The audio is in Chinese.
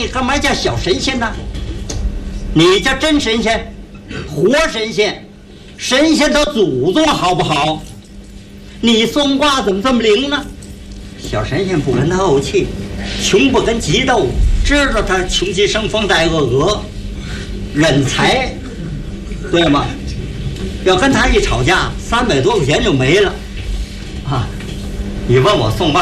干嘛叫小神仙呢？你叫真神仙，活神仙，神仙的祖宗好不好？你算卦怎么这么灵呢？小神仙不跟他怄气，穷不跟急斗，知道他穷极生风带恶鹅，忍财，对吗？要跟他一吵架，300多块钱就没了，啊！你问我送卦。